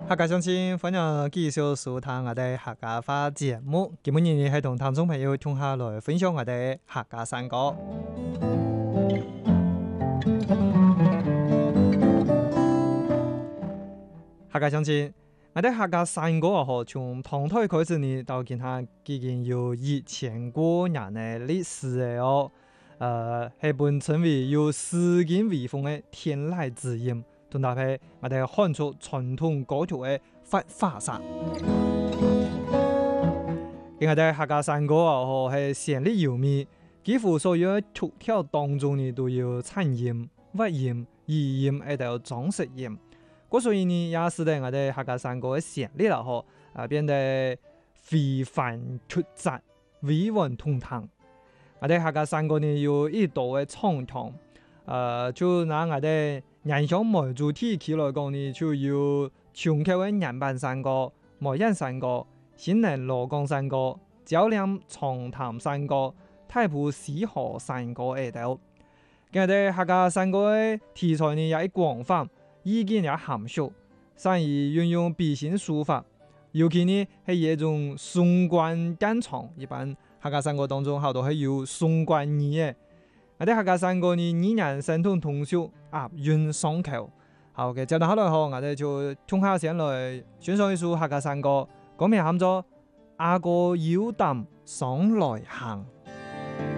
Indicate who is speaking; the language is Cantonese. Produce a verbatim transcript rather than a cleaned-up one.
Speaker 1: 客家鄉親，歡迎繼續收聽我哋客家話節目。今日呢係同聽眾朋友同下來分享我哋客家山歌。客家鄉親，我哋客家山歌啊，嗬，從唐代開始呢，到今下已經有一千多年嘅歷史嘅哦。誒，係本稱為有詩經遺風嘅天籟之音。同搭配我哋漢族傳統歌曲嘅發發散，今我哋客家山歌啊，嗬係旋律優美，幾乎所有曲調當中呢都有顫音、滑音、移音，喺度有裝飾音。咁所以呢，也使得我哋客家山歌嘅旋律啦，嗬啊變得非凡出色、委婉通透。我哋客家山歌呢有一道嘅唱腔，誒就拿我哋人鄉梅主題曲來講呢，就有長口嘅人板山歌、梅人山歌、新人羅崗山歌、蕉嶺長潭山歌、太埔西河山歌下頭。今日客家山歌嘅題材呢也廣泛，意境也含蓄，善於運用比興書法，尤其呢係一種雙關間唱，一般客家山歌當中好多係有雙關語嘅。我哋客家山歌呢，語言生動通俗，押韻雙口。好嘅，接落嚟後，我哋就從下先來選上一首客家山歌，歌名喊做《阿哥有膽上來行》。